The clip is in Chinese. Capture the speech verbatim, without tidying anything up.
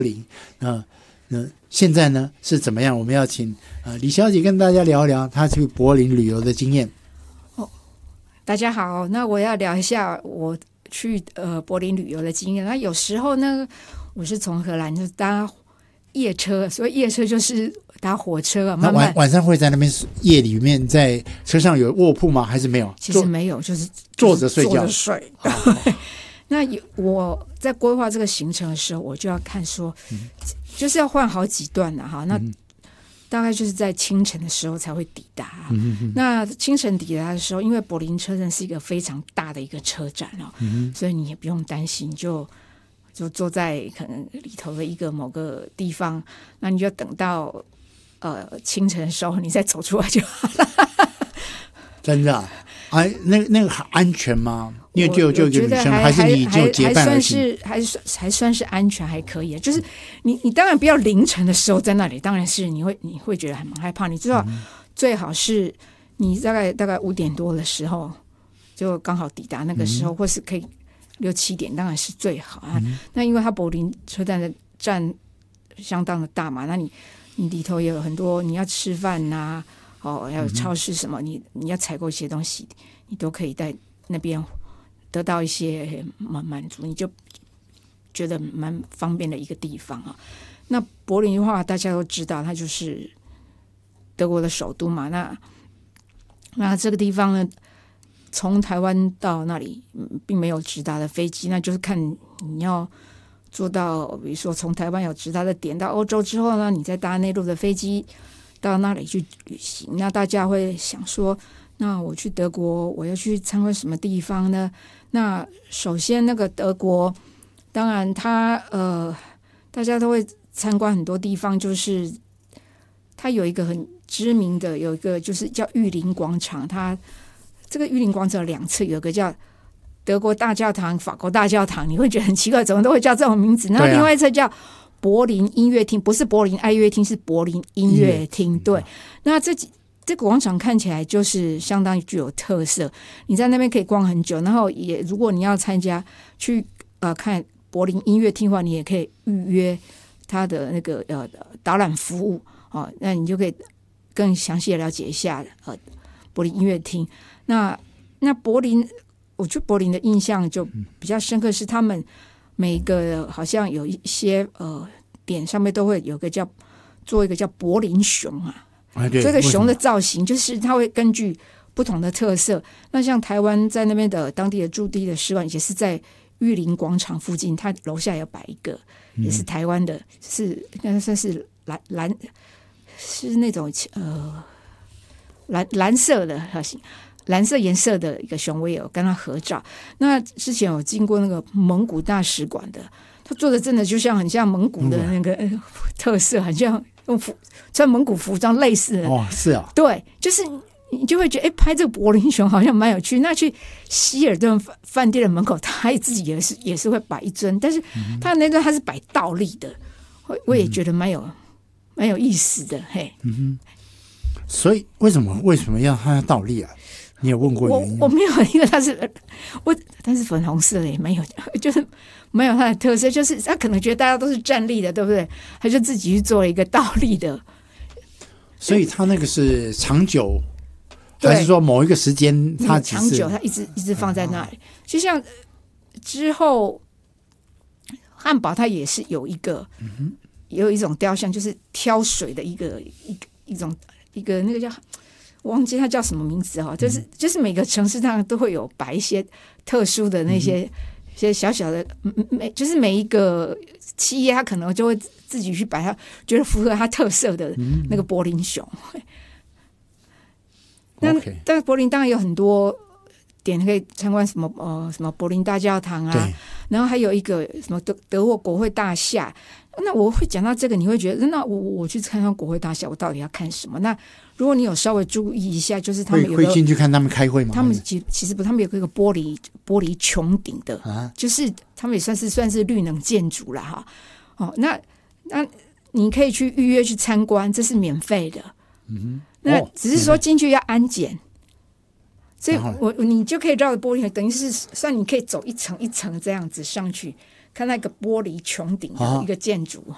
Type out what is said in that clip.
林。那那现在呢是怎么样？我们要请呃李小姐跟大家聊一聊她去柏林旅游的经验。 哦，大家好，那我要聊一下我去呃柏林旅游的经验。那有时候呢，我是从荷兰就搭夜车，所以夜车就是搭火车啊，慢慢晚晚上会在那边夜里面在车上有卧铺吗？还是没有？ 其实没有，就是坐着睡觉。 坐着睡。那有我在规划这个行程的时候，我就要看说，嗯、就是要换好几段的哈。那大概就是在清晨的时候才会抵达。嗯、哼哼那清晨抵达的时候，因为柏林车站是一个非常大的一个车站哦，嗯、所以你也不用担心，就就坐在可能里头的一个某个地方，那你就等到呃清晨的时候，你再走出来就好了。 真的啊？哎，那那个安全吗？因为就就一个女生，还是你就结伴而行？ 还算是还算是安全，还可以。就是你你当然不要凌晨的时候在那里，当然是你会你会觉得很害怕。你知道，嗯、最好是你大概大概五点多的时候就刚好抵达那个时候，嗯、或是可以六七点，当然是最好啊。嗯、那因为它柏林车站的站相当的大嘛，那你你里头也有很多你要吃饭呐、啊。哦，还有超市什么，你你要采购一些东西，你都可以在那边得到一些满满足，你就觉得蛮方便的一个地方啊。那柏林的话，大家都知道，它就是德国的首都嘛。那那这个地方呢，从台湾到那里、嗯、并没有直达的飞机，那就是看你要做到，比如说从台湾有直达的点到欧洲之后呢，你再搭内陆的飞机到那里去旅行。那大家会想说，那我去德国我要去参观什么地方呢？那首先那个德国当然它呃大家都会参观很多地方，就是它有一个很知名的，有一个就是叫玉林广场。它这个玉林广场两侧有一个叫德国大教堂、法国大教堂，你会觉得很奇怪，怎么都会叫这种名字。那另外一侧叫柏林音乐厅，不是柏林爱乐厅，是柏林音乐厅。对，那这这个广场看起来就是相当具有特色，你在那边可以逛很久。然后也如果你要参加去呃看柏林音乐厅的话，你也可以预约它的那个呃导览服务哦，那你就可以更详细的了解一下呃柏林音乐厅。那那柏林，我去柏林的印象就比较深刻，是他们每一个好像有一些呃点上面都会有个叫做一个叫柏林熊啊， 啊这个熊的造型就是它会根据不同的特色。那像台湾在那边的当地的驻地的使馆也是在玉林广场附近，它楼下有摆一个，嗯、也是台湾的，是应该算是蓝蓝是那种呃蓝蓝色的蓝色颜色的一个熊，我也有跟他合照。那之前有经过那个蒙古大使馆的，他做的真的就像很像蒙古的那个特色，很像用服穿蒙古服装类似的。 哦，是啊， 对，就是你就会觉得，哎，拍这个柏林熊好像蛮有趣。那去希尔顿饭店的门口，他自己也是也是会摆一尊，但是他那尊他是摆倒立的，我我也觉得蛮有蛮有意思的，嘿。 嗯哼，所以为什么为什么要他倒立啊？你有问过原因？ 我我没有，因为它是我，它是粉红色的，也没有，就是没有它的特色，就是他可能觉得大家都是站立的，对不对？他就自己去做一个倒立的。 所以他那个是长久，还是说某一个时间他只是长久，他一直一直放在那里？就像之后汉堡，它也是有一个，嗯、有一种雕像，就是挑水的一个一个一种一个那个叫。我忘记它叫什么名字哈，就是就是每个城市上都会有摆一些特殊的那些、嗯、些小小的，每就是每一个企业它可能就会自己去摆它觉得符合它特色的那个柏林熊。嗯、那但是柏林当然有很多点可以参观，什么呃什么柏林大教堂啊，然后还有一个什么德德国国会大厦。那我会讲到这个，你会觉得那我我去参观国会大厦，我到底要看什么？那如果你有稍微注意一下，就是他们有会会进去看他们开会吗？ 他们其其实不，他们有一个玻璃玻璃穹顶的，啊、就是他们也算是算是绿能建筑了哈。哦，那那你可以去预约去参观，这是免费的。嗯，那只是说进去要安检。所以我你就可以绕着玻璃，等于是算你可以走一层一层这样子上去，看那个玻璃穹顶的一个建筑。啊、